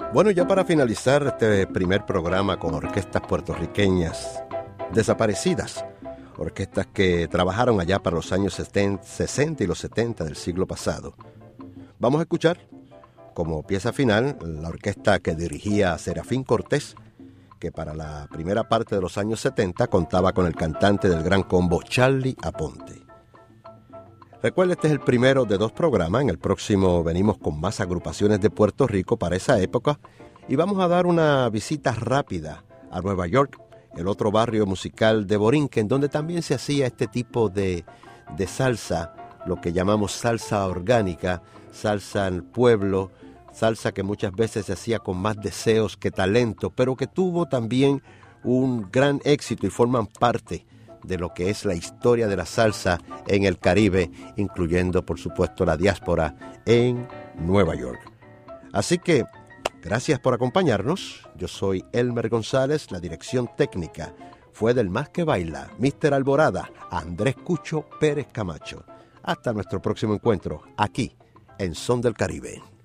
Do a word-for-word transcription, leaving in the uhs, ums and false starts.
Bueno, ya para finalizar este primer programa con orquestas puertorriqueñas desaparecidas, orquestas que trabajaron allá para los años sesenta y los setenta del siglo pasado, vamos a escuchar como pieza final la orquesta que dirigía Serafín Cortés, que para la primera parte de los años setenta contaba con el cantante del Gran Combo Charlie Aponte. Recuerda, este es el primero de dos programas. En el próximo venimos con más agrupaciones de Puerto Rico para esa época y vamos a dar una visita rápida a Nueva York, el otro barrio musical de Borinquen, donde también se hacía este tipo de, de salsa, lo que llamamos salsa orgánica, salsa al pueblo, salsa que muchas veces se hacía con más deseos que talento, pero que tuvo también un gran éxito y forman parte de lo que es la historia de la salsa en el Caribe, incluyendo por supuesto la diáspora en Nueva York. Así que gracias por acompañarnos. Yo soy Elmer González. La dirección técnica fue del Más que Baila, míster Alborada, Andrés Cucho Pérez Camacho. Hasta nuestro próximo encuentro aquí en Son del Caribe.